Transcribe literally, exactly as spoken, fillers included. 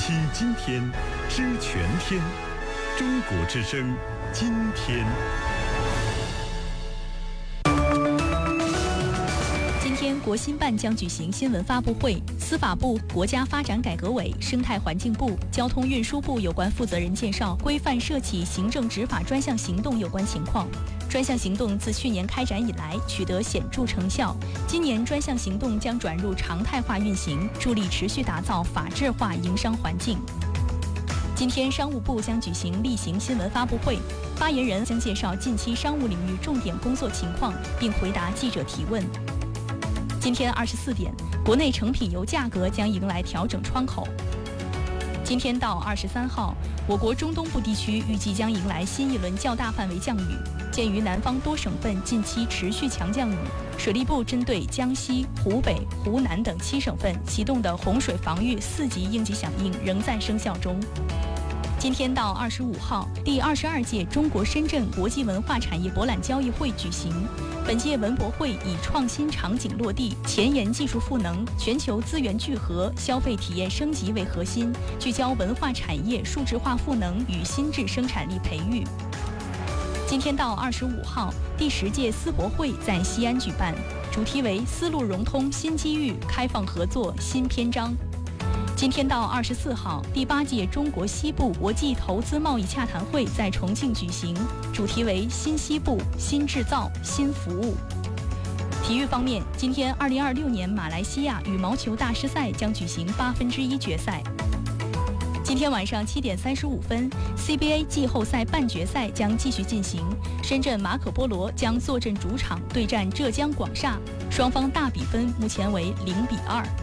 听今天，知全天。中国之声，今天。 今天，国新办将举行新闻发布会，司法部、国家发展改革委、生态环境部、交通运输部有关负责人介绍规范涉企行政执法专项行动有关情况。专项行动自去年开展以来取得显著成效，今年专项行动将转入常态化运行，助力持续打造法治化营商环境。今天，商务部将举行例行新闻发布会，发言人将介绍近期商务领域重点工作情况，并回答记者提问。今天二十四点，国内成品油价格将迎来调整窗口。今天到二十三号，我国中东部地区预计将迎来新一轮较大范围降雨。鉴于南方多省份近期持续强降雨，水利部针对江西、湖北、湖南等七省份启动的洪水防御四级应急响应仍在生效中。今天到二十五号，第二十二届中国深圳国际文化产业博览交易会举行。本届文博会以创新场景落地、前沿技术赋能、全球资源聚合、消费体验升级为核心，聚焦文化产业数字化赋能与新质生产力培育。今天到二十五号，第十届思博会在西安举办，主题为“丝路融通新机遇，开放合作新篇章”。今天到二十四号，第八届中国西部国际投资贸易洽谈会在重庆举行，主题为“新西部、新制造、新服务”。体育方面，今天二零二六年马来西亚羽毛球大师赛将举行八分之一决赛。今天晚上七点三十五分 ，C B A 季后赛半决赛将继续进行。深圳马可波罗将坐镇主场对战浙江广厦，双方大比分目前为零比二。